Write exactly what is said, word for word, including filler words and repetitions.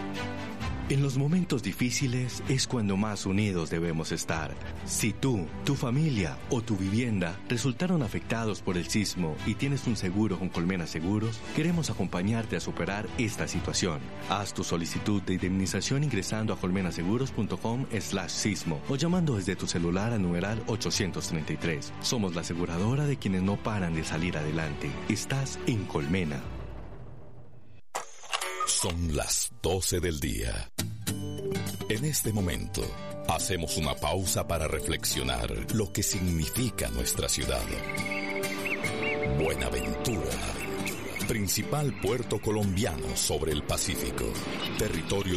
En los momentos difíciles es cuando más unidos debemos estar. Si tú, tu familia o tu vivienda resultaron afectados por el sismo y tienes un seguro con Colmena Seguros, queremos acompañarte a superar esta situación. Haz tu solicitud de indemnización ingresando a colmenaseguros.com slash sismo o llamando desde tu celular al numeral ochocientos treinta y tres. Somos la aseguradora de quienes no paran de salir adelante. Estás en Colmena. Son las doce del día. En este momento, hacemos una pausa para reflexionar lo que significa nuestra ciudad. Buenaventura, principal puerto colombiano sobre el Pacífico, territorio